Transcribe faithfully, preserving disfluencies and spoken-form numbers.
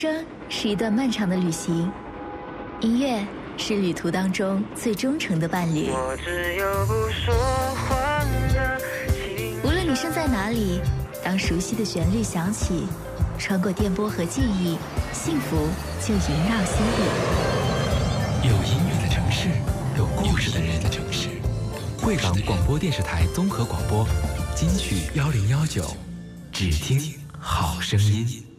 生是一段漫长的旅行，音乐是旅途当中最忠诚的伴侣。 我只有不说话的情无论你身在哪里，当熟悉的旋律响起，穿过电波和记忆，幸福就萦绕心底。 有音乐的城市，有故事的人的城市。贵港广播电视台综合广播，金曲幺零幺九，只听好声音。